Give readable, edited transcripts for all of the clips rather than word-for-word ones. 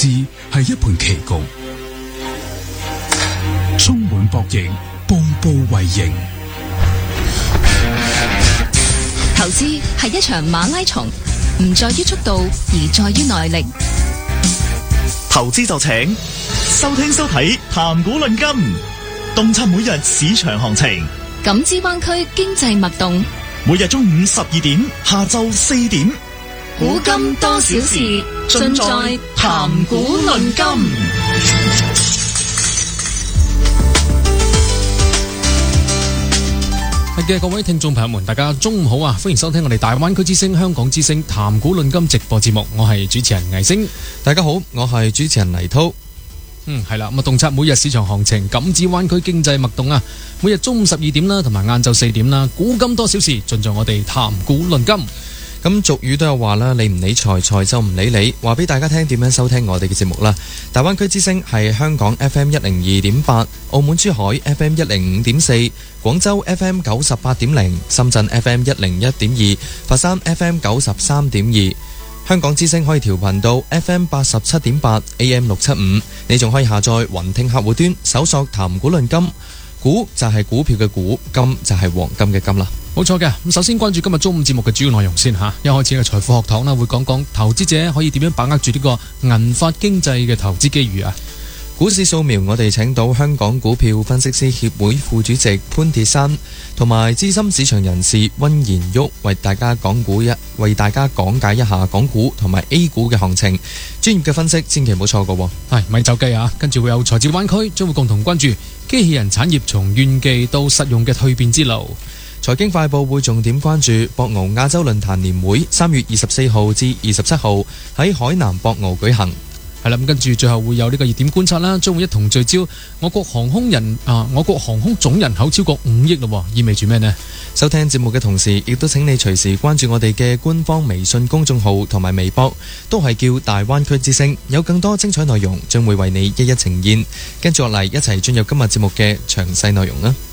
資係一盤棋局，充滿博弈，步步為營。 投資係一場馬拉松，唔在於速度，而在於耐力。 投資就請收聽收睇談股論金，洞察每日市場行情， 感知灣區經濟脈動。 每日中午12點，下晝4點， 古今多少事，盡在談股論金。 係嘅，各位聽眾朋友們，大家中午好啊！歡迎收聽我哋大灣區之聲、香港之聲談股論金直播節目，我係主持人魏星。 大家好，我係主持人黎濤。 係啦，咁啊，洞察每日市場行情，感知灣區經濟脈動啊！每日中午12點啦，同埋晏晝4點啦，古今多少事，盡在我哋談股論金。 咁俗語都有話啦，你唔理財，財就唔理你。話俾大家聽點樣收聽我哋嘅節目啦。大灣區之聲係香港 FM 102.8，澳門珠海 FM 105.4，廣州 FM 98.0，深圳 FM 101.2，佛山 FM 93.2。香港之聲可以調頻到 FM 87.8 AM 675，你仲可以下載雲聽客戶端，搜索談股論金，股就係股票嘅股，金就係黃金嘅金啦。 冇錯嘅，咁首先關注今日中午節目嘅主要內容先吓。一開始嘅財富學堂啦，會講講投資者可以點樣把握住呢個銀髮經濟嘅投資機遇啊。 股市掃描，我哋請到香港股票分析師協會副主席潘鐵珊同埋資深市場人士溫賢旭為大家講解一下港股同埋 A 股嘅行情，專業嘅分析千祈唔好錯過。 係咪走雞啊？跟住會有財智灣區將會共同關注機器人產業從炫技到實用嘅蛻變之路。 財經快報會重點關注博鰲亞洲論壇年會3月24號至27號喺海南博鰲舉行。 係啦，咁跟住最後會有呢個熱點觀察啦，將會一同聚焦我國航空總人口超過5億咯，意味住咩呢？ 收聽節目嘅同時，亦都請你隨時關注我哋嘅官方微信公眾號同埋微博，都係叫大灣區之聲，有更多精彩內容將會為你一一呈現。跟住落嚟，一齊進入今日節目嘅詳細內容啦。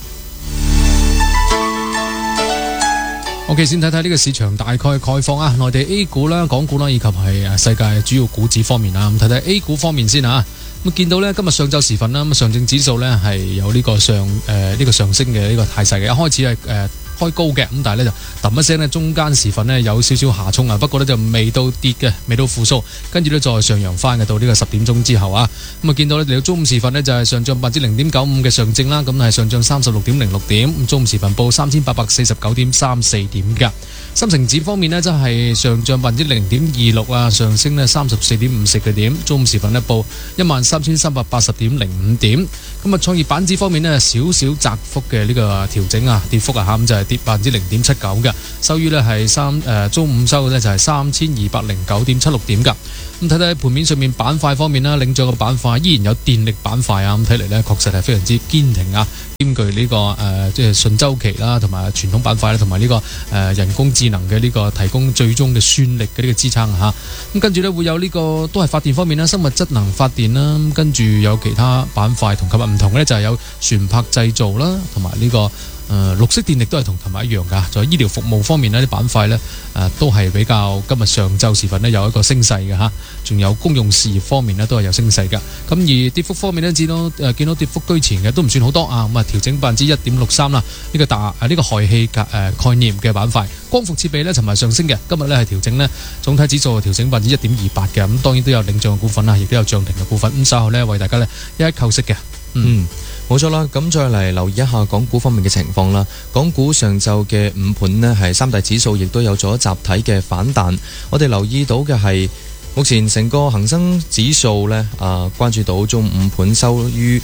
OK， 先睇睇呢個市場大概概況啊，內地 A 股啦、港股啦，以及係世界主要股指方面啊。咁睇睇 A 股方面先啊。咁見到呢，今日上晝時分啦，咁上證指數呢係有呢個上升嘅呢個態勢嘅，一開始係開高嘅，咁但係呢就揼一聲呢，中間時分呢有少少下衝啊，不過呢就未到跌嘅，未到負數，跟住呢再上揚翻嘅，到呢個10點鐘之後啊，咁啊見到呢嚟到中午時分呢就係上漲0.95%嘅上證啦，咁係上漲36.06點，咁中午時分報3849.34點㗎。深成指方面呢，真係上漲0.26%啊，上升呢34.54嘅點，中午時分呢報13,380.05點。咁啊，創業板指方面呢，少少窄幅嘅呢個調整啊，跌幅啊嚇，咁就係跌0.79%嘅，收於呢係中午收呢就係3209.76點㗎。咁睇睇盤面上面板塊方面啦，領漲嘅板塊依然有電力板塊啊，咁睇嚟呢確實係非常之堅挺啊，兼具呢個即係順周期啦，同埋傳統板塊啦，同埋呢個人工智能嘅呢個提供最終嘅算力嘅呢個支撐嚇。咁跟住呢會有呢個都係發電方面啦，生物質能發電啦，跟住有其他板塊同琴日唔同嘅呢，就係有船舶製造啦，同埋呢個綠色電力都係同琴日一樣㗎。在醫療服務方面呢啲板塊呢都係比較今日上晝時分呢有一個升勢嘅嚇。仲有公用事業方面呢都係有升勢㗎。咁而跌幅方面呢，見到跌幅居前嘅都唔算好多啊。咁啊調整1.63%啦。呢個氦氣概念嘅板塊，光伏設備呢尋日上升嘅，今日呢係調整呢總體指數調整1.28%嘅。咁當然都有領漲嘅股份啦，亦都有漲停嘅股份。咁稍後呢為大家呢一一構析嘅。 冇錯啦，咁再嚟留意一下港股方面嘅情況啦。港股上晝嘅午盤呢，係三大指數亦都有咗集體嘅反彈。我哋留意到嘅係目前成個恒生指數呢，關注到中午盤收於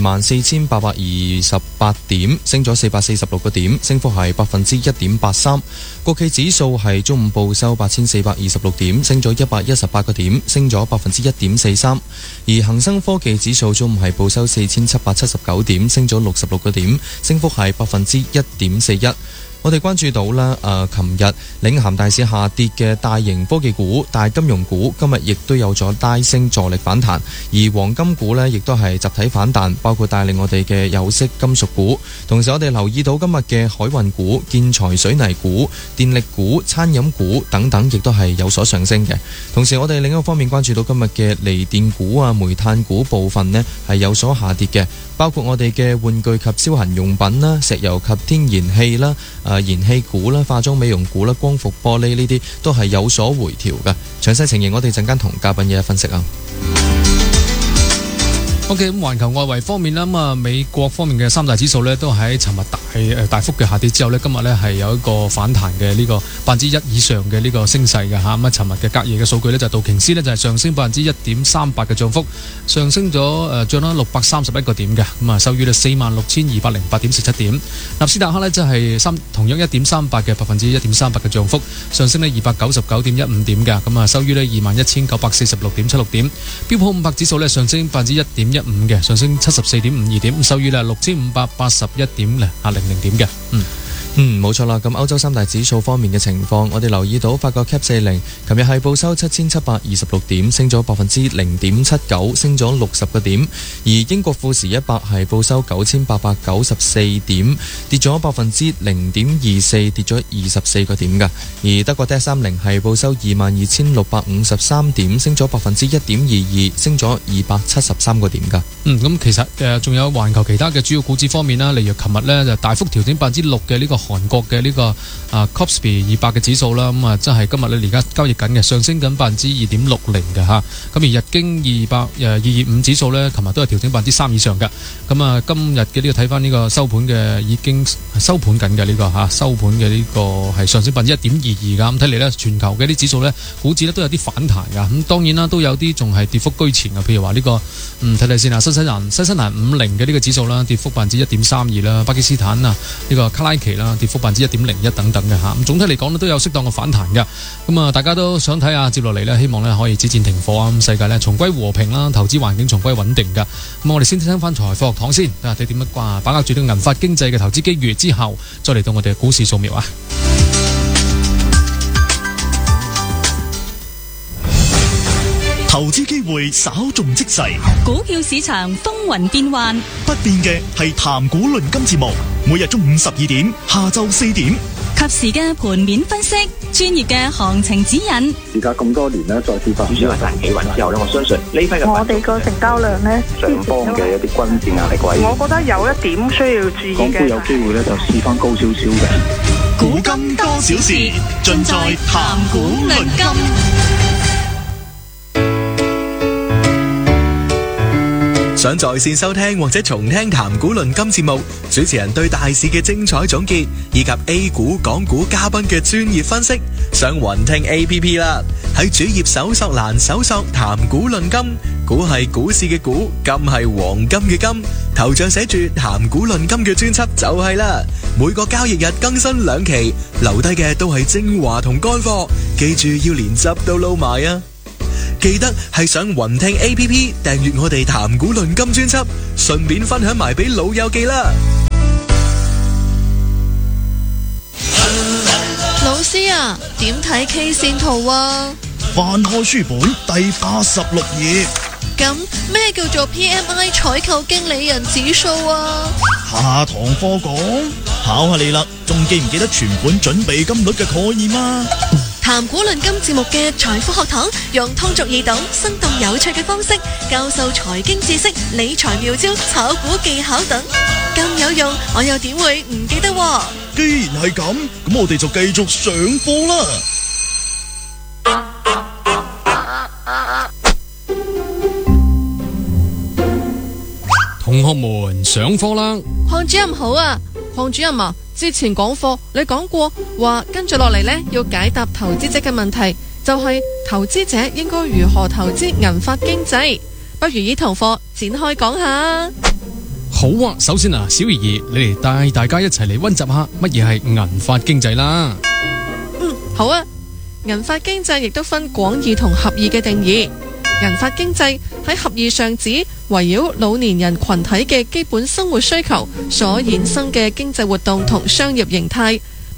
24,828點，升咗446個點，升幅係1.83%。國企指數係中午報收8,426點，升咗118個點，升咗1.43%。而恒生科技指數中午係報收4,779點，升咗66個點，升幅係1.41%。 我哋關注到啦，琴日領銜大市下跌嘅大型科技股、大金融股，今日亦都有咗拉升助力反彈，而黃金股呢，亦都係集體反彈，包括帶領我哋嘅有色金屬股。同時我哋留意到今日嘅海運股、建材水泥股、電力股、餐飲股等等，亦都係有所上升嘅。同時我哋另一個方面關注到今日嘅鋰電股啊、煤炭股部分呢，係有所下跌嘅，包括我哋嘅玩具及消閒用品啦、石油及天然氣啦、燃氣股啦、化妝美容股啦、光伏玻璃呢啲都係有所回調嘅。詳細情形我哋陣間同嘉賓一一分析啊。 OK， 咁環球外圍方面啦，咁啊美國方面嘅三大指數呢，都喺尋日大幅嘅下跌之後呢，今日呢係有一個反彈嘅呢個1%以上嘅呢個升勢嘅嚇。咁啊，尋日嘅隔夜嘅數據呢，就道瓊斯呢就係上升1.38%嘅漲幅，上升咗漲咗631個點嘅，咁啊收於呢46,208.47點。納斯達克呢，即係同樣1.38嘅1.38%嘅漲幅，上升呢299.15點嘅，咁啊收於呢21,946.76點。標普500指數呢，上升1.15%嘅，上升74.52點，收於呢6581.00點嘅。 冇錯啦。咁歐洲三大指數方面嘅情況，我哋留意到法國 CAC 40琴日係報收7,726點，升咗0.79%，升咗60個點。而英國富時100係報收9,894點，跌咗0.24%，跌咗24個點㗎。而德國 DAX 30係報收22,653點，升咗1.22%，升咗273個點㗎。 咁其實仲有環球其他嘅主要股指方面啦，例如琴日呢就大幅調整6%嘅呢個韓國嘅呢個KOSPI 200嘅指數啦，咁啊真係今日咧而家交易緊嘅，上升緊2.60%嘅嚇。咁而日經225指數呢，琴日都係調整3%以上嘅。咁啊今日嘅呢個睇翻呢個收盤嘅已經收盤緊嘅呢個嚇，收盤嘅呢個係上升1.22%㗎。咁睇嚟呢，全球嘅啲指數呢，股指呢都有啲反彈㗎。咁當然啦，都有啲仲係跌幅居前嘅，譬如話呢個睇睇先啊，新西蘭50嘅呢個指數啦，跌幅1.32%啦，巴基斯坦啊呢個卡拉奇啦，跌幅1.01%等等嘅嚇。咁總體嚟講咧，都有適當嘅反彈嘅。咁啊，大家都想睇下接落嚟呢，希望呢可以止戰停火啊，咁世界呢重歸和平啦，投資環境重歸穩定嘅。咁我哋先聽翻財富學堂先，睇下你點樣把握住呢個銀髮經濟嘅投資機遇，之後再嚟到我哋嘅股市掃描啊。 投資機會稍縱即逝， 股票市場風雲變幻， 不變嘅係談股論金節目，每日中午12點，下晝4點， 及時嘅盤面分析，專業嘅行情指引。 時隔咁多年咧，再次發主持人彈企穩之後咧，我相信呢批嘅我哋個成交量咧， 上方嘅一啲均線壓力位， 我覺得有一點需要注意嘅。 港股有機會咧，就試翻高少少嘅。 古今多少事，盡在談股論金。想在線收聽或者重聽談股論金節目，主持人對大市嘅精彩總結，以及 A 股、港股嘉賓嘅專業分析，上雲聽 APP 啦。喺主頁搜索欄搜索談股論金，股係股市嘅股，金係黃金嘅金，頭像寫住談股論金嘅專輯就係啦。每個交易日更新2期，留低嘅都係精華同乾貨，記住要連汁都撈埋啊！記得係上雲聽 APP 訂閱我哋談股論金專輯，順便分享埋俾老友記啦。 老師啊，點睇 K 線圖啊？ 翻開書本第86頁。 咁咩叫做 PMI 採購經理人指數啊？ 下堂課講，考下你啦，仲記唔記得存款準備金率嘅概念啊？ 談股論金節目嘅財富學堂，用通俗易懂、生動有趣嘅方式教授財經知識、理財妙招、炒股技巧等，咁有用，我又點會唔記得喎？ 既然係咁，咁我哋就繼續上課啦。 同學們上課啦！ 鄺主任好啊，鄺主任啊，之前講課你講過話，跟住落嚟呢要解答投資者嘅問題，就係投資者應該如何投資銀髮經濟，不如依堂課展開講下。 好啊，首先啊，小儀你嚟帶大家一齊嚟溫習下乜嘢係銀髮經濟啦。 好啊，銀髮經濟亦都分廣義同狹義嘅定義。銀髮經濟喺狹義上指圍繞老年人群體嘅基本生活需求所衍生嘅經濟活動同商業形態，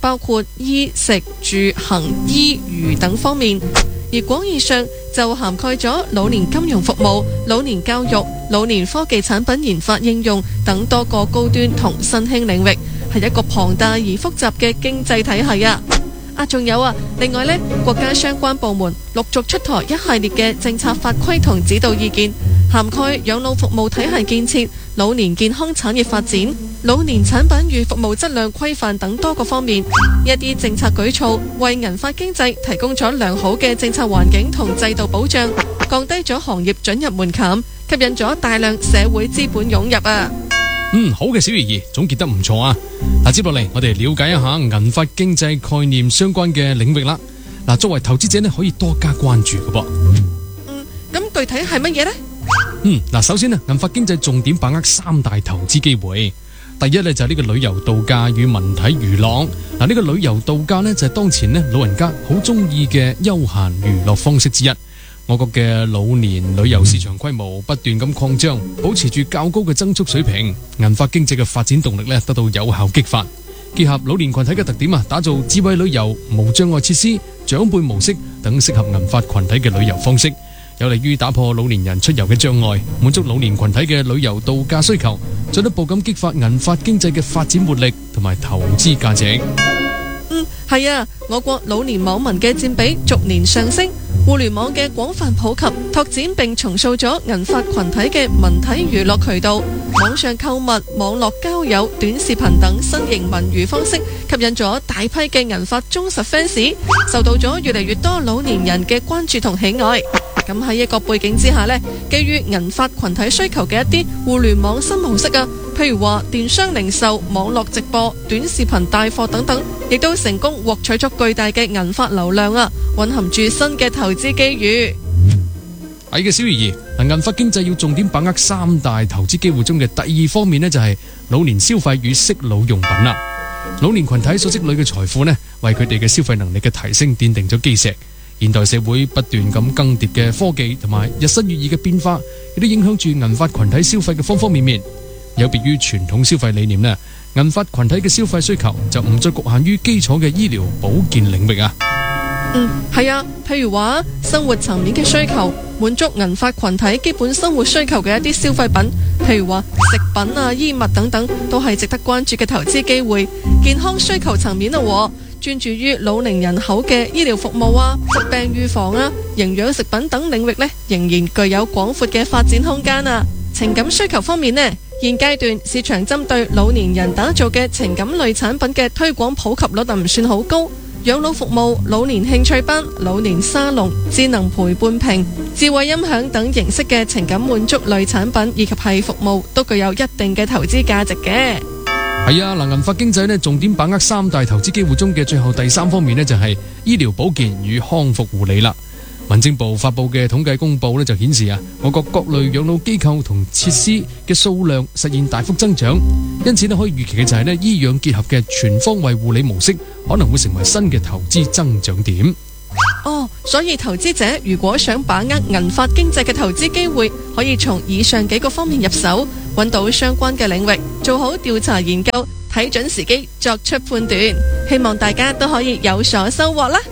包括衣食住行醫娛等方面，而廣義上就涵蓋咗老年金融服務、老年教育、老年科技產品研發應用等多個高端同新興領域，係一個龐大而複雜嘅經濟體系啊！仲有另外呢，國家相關部門陸續出台一系列嘅政策法規同指導意見，涵蓋養老服務體系建設、老年健康產業發展、老年產品與服務質量規範等多個方面。一啲政策舉措為銀髮經濟提供咗良好嘅政策環境同制度保障，降低咗行業准入門檻，吸引咗大量社會資本湧入啊！ 好嘅，小魚兒總結得唔錯啊！接落嚟我哋了解一下銀髮經濟概念相關嘅領域啦。作為投資者呢，可以多加關注嘅噃。 咁具體係乜嘢呢？ 首先呢，銀髮經濟重點把握3大投資機會。第一呢，就係呢個旅遊度假與文體娛樂。呢個旅遊度假呢，就係當前呢老人家好中意嘅休閒娛樂方式之一。我國嘅老年旅遊市場規模不斷咁擴張，保持住較高嘅增速水平，銀髮經濟嘅發展動力得到有效激發。結合老年群體嘅特點打造智慧旅遊、無障礙設施、長輩模式等適合銀髮群體嘅旅遊方式，有利於打破老年人出遊嘅障礙，滿足老年群體嘅旅遊度假需求，進一步咁激發銀髮經濟嘅發展活力同埋投資價值。 係啊，我國老年網民嘅佔比逐年上升，互聯網嘅廣泛普及，拓展並重塑咗銀髮群體嘅文體娛樂渠道，網上購物、網絡交友、短視頻等新型文娛方式，吸引咗大批嘅銀髮忠實 fans， 受到咗越嚟越多老年人嘅關注同喜愛。咁喺一個背景之下呢，基於銀髮群體需求嘅一啲互聯網新模式譬如話電商零售、網絡直播、短視頻帶貨等等，亦都成功獲取咗巨大嘅銀髮流量蘊含住新嘅投資機遇。 係嘅，小魚兒，銀髮經濟要重點把握3大投資機會中嘅第2方面呢，就係老年消費與適老用品啦。老年群體所積累嘅財富呢，為佢哋嘅消費能力嘅提升奠定咗基石。現代社會不斷咁更迭嘅科技同埋日新月異嘅變化，亦都影響住銀髮群體消費嘅方方面面。有別於傳統消費理念呢，銀髮群體嘅消費需求就唔再局限於基礎嘅醫療保健領域啊。 係啊，譬如話生活層面嘅需求，滿足銀髮群體基本生活需求嘅一啲消費品，譬如話食品衣物等等，都係值得關注嘅投資機會。健康需求層面專注於老齡人口嘅醫療服務疾病預防營養食品等領域呢，仍然具有廣闊嘅發展空間情感需求方面呢，現階段市場針對老年人打造嘅情感類產品嘅推廣普及率唔算好高。養老服務、老年興趣班、老年沙龍、智能陪伴屏、智慧音響等形式嘅情感滿足類產品以及係服務，都具有一定嘅投資價值嘅。 係啊，銀髮經濟呢，重點把握3大投資機會中嘅最後第3方面呢，就係醫療保健與康復護理啦。民政部發布嘅統計公佈呢，就顯示我國各類養老機構同設施嘅數量實現大幅增長，因此呢，可以預期嘅就係呢，醫養結合嘅全方位護理模式可能會成為新嘅投資增長點。 所以投資者如果想把握銀髮經濟嘅投資機會，可以從以上幾個方面入手，揾到相關嘅領域，做好調查研究，睇準時機作出判斷。希望大家都可以有所收穫啦。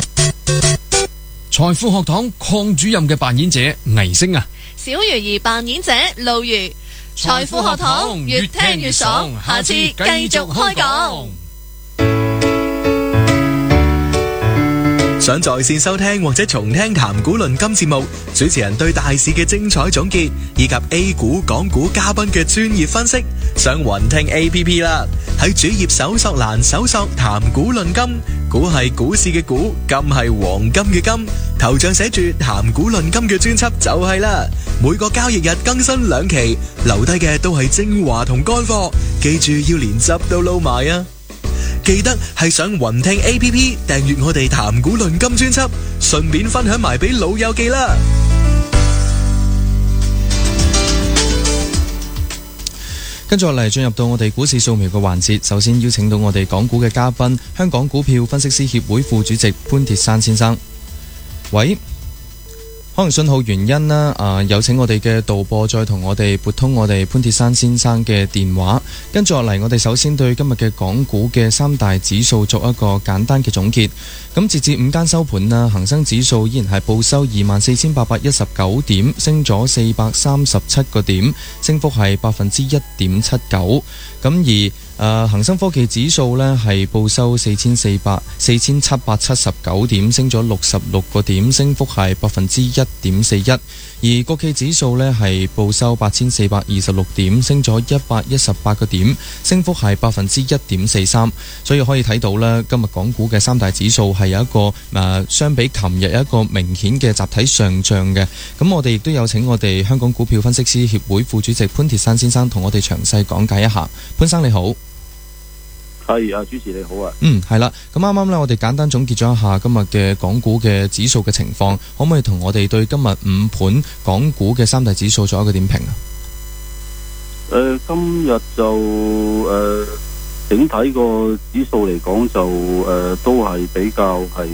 財富學堂鄺主任嘅扮演者倪星小魚兒扮演者路如。財富學堂越聽越爽，下次繼續開講。 想在線收聽或者重聽談股論金節目，主持人對大市嘅精彩總結，以及 A 股、港股嘉賓嘅專業分析，上雲聽 APP 啦。喺主頁搜索欄搜索談股論金，股係股市嘅股，金係黃金嘅金，頭像寫住談股論金嘅專輯就係啦。每個交易日更新2期，留低嘅都係精華同乾貨，記住要連汁都撈埋啊！記得係上雲聽 APP 訂閱我哋談股論金專輯，順便分享埋俾老友記啦。 跟住落嚟進入到我哋股市掃描嘅環節，首先邀請到我哋港股嘅嘉賓，香港股票分析師協會副主席潘鐵珊先生。喂， 可能信號原因啦，有請我哋嘅導播再同我哋撥通我哋潘鐵珊先生嘅電話。跟住落嚟，我哋首先對今日嘅港股嘅三大指數作一個簡單嘅總結。咁截至午間收盤啦，恒生指數依然係報收24,819點，升咗437個點，升幅係1.79%。咁而恒生科技指數呢係報收4,779點，升咗66個點，升幅係1.41%。而國企指數呢係報收8,426點，升咗118個點，升幅係1.43%。所以可以睇到呢，今日港股嘅三大指數係有一個相比琴日有一個明顯嘅集體上漲嘅。咁我哋亦都有請我哋香港股票分析師協會副主席潘鐵珊先生同我哋詳細講解一下。潘生你好。 係啊，主持你好啊。 係啦。咁啱啱呢，我哋簡單總結咗一下今日嘅港股嘅指數嘅情況，可唔可以同我哋對今日午盤港股嘅三大指數做一個點評啊？ 今日就整體個指數嚟講就都係比較係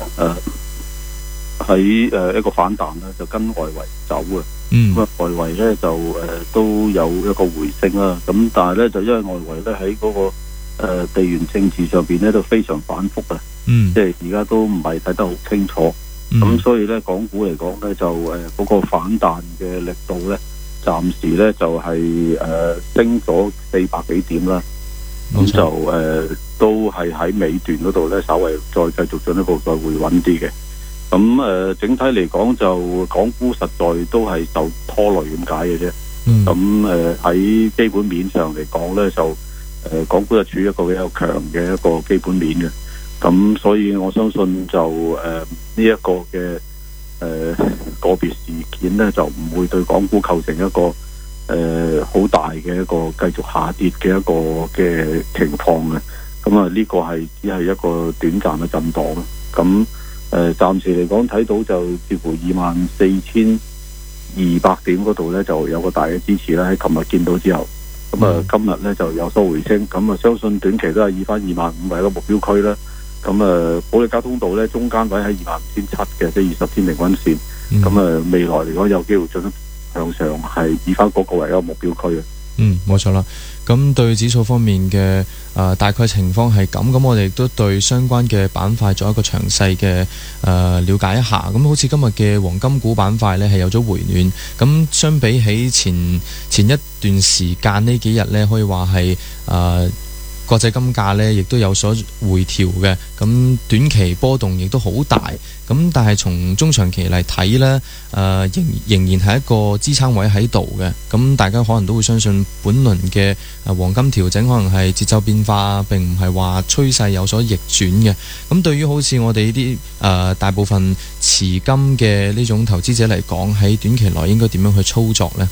喺一個反彈啦，就跟外圍走啊。咁啊，外圍咧就都有一個回升啦。咁但係咧就因為外圍咧喺嗰個地緣政治上邊咧都非常反覆啊，即係而家都唔係睇得好清楚，咁所以咧港股嚟講咧就嗰個反彈嘅力度咧，暫時咧就係升咗400幾點啦，咁就都係喺尾段嗰度咧稍微再繼續進一步再回穩啲嘅，咁整體嚟講就港股實在都係受拖累咁解嘅啫，咁喺基本面上嚟講咧就港股係處於一個比較強嘅一個基本面嘅，咁所以我相信就呢一個嘅個別事件呢，就唔會對港股構成一個好大嘅一個繼續下跌嘅一個嘅情況嘅，咁啊呢個係只係一個短暫嘅震盪咯，咁暫時嚟講睇到就似乎24,200點嗰度呢，就有個大嘅支持啦，喺琴日見到之後。咁啊，今日咧就有所回升，咁啊，相信短期都係以翻25,000為一個目標區啦。咁啊，保利加通道咧中間位喺25,700嘅，即係20天平均線。咁啊，未來嚟講有機會進一步向上，係以翻嗰個為一個目標區嘅。 冇錯啦。咁對指數方面嘅大概情況係咁，咁我哋亦都對相關嘅板塊做一個詳細嘅了解一下。咁好似今日嘅黃金股板塊呢係有咗回暖，咁相比起前一段時間呢幾日呢，可以話係國際金價呢亦都有所回調嘅，咁短期波動亦都好大，咁但係從中長期嚟睇呢，仍然係一個支撐位喺度嘅，咁大家可能都會相信本輪嘅黃金調整可能係節奏變化，並唔係話趨勢有所逆轉嘅。咁對於好似我哋呢啲大部分持金嘅呢種投資者嚟講，喺短期內應該點樣去操作呢？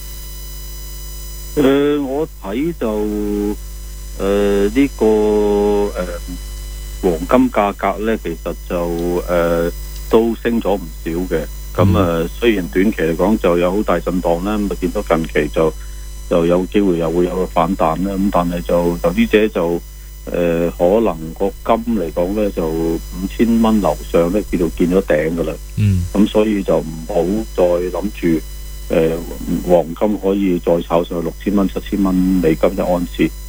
我睇就呢個黃金價格呢，其實就都升咗唔少嘅。咁雖然短期嚟講就有好大震盪啦，咁見到近期就有機會又會有個反彈啦。咁但係就投資者就可能個金嚟講呢，就5,000蚊樓上呢，叫做見咗頂噶啦。咁所以就唔好再諗住黃金可以再炒上去6,000蚊、7,000蚊美金一盎司。